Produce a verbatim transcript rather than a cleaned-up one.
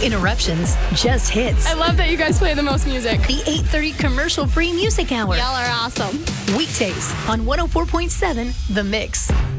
interruptions, just hits. I love that you guys play the most music. The eight thirty commercial-free music hour. Y'all are awesome. Weekdays on one oh four point seven The Mix.